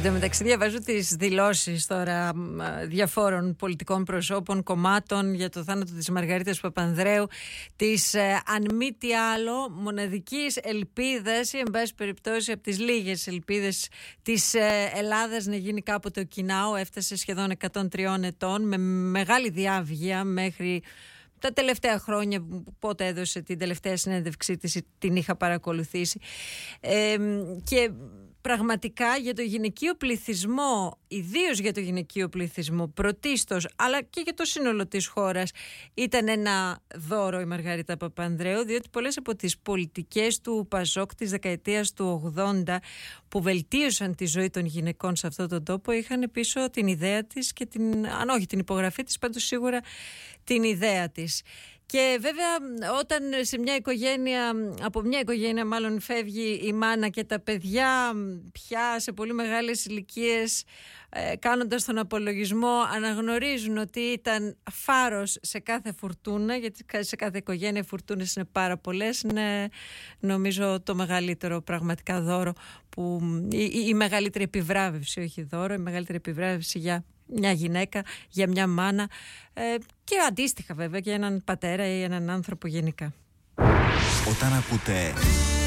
Εν τω μεταξύ, διαβάζω τις δηλώσεις τώρα διαφόρων πολιτικών προσώπων, κομμάτων για το θάνατο της Μαργαρίτας Παπανδρέου, της αν μη τι άλλο μοναδικής ελπίδας ή εν πάση περιπτώσει από τις λίγες ελπίδες της Ελλάδας να γίνει κάποτε ο Κινάο. Έφτασε σχεδόν 103 ετών με μεγάλη διάβγεια μέχρι τα τελευταία χρόνια, πότε έδωσε την τελευταία συνέντευξή της, την είχα παρακολουθήσει. Και πραγματικά για το γυναικείο πληθυσμό, ιδίως για το γυναικείο πληθυσμό πρωτίστως, αλλά και για το σύνολο της χώρας, ήταν ένα δώρο η Μαργαρίτα Παπανδρέου, διότι πολλές από τις πολιτικές του Πασόκ της δεκαετίας του 80 που βελτίωσαν τη ζωή των γυναικών σε αυτόν τον τόπο είχαν πίσω την ιδέα της και αν όχι την υπογραφή της, πάντως σίγουρα την ιδέα της. Και βέβαια όταν από μια οικογένεια μάλλον φεύγει η μάνα και τα παιδιά πια σε πολύ μεγάλες ηλικίες, κάνοντας τον απολογισμό αναγνωρίζουν ότι ήταν φάρος σε κάθε φουρτούνα, γιατί σε κάθε οικογένεια φουρτούνες είναι πάρα πολλές, είναι νομίζω το μεγαλύτερο πραγματικά δώρο, η μεγαλύτερη επιβράβευση, όχι δώρο, η μεγαλύτερη επιβράβευση για μια γυναίκα, για μια μάνα και αντίστοιχα βέβαια για έναν πατέρα ή έναν άνθρωπο γενικά. Όταν ακούτε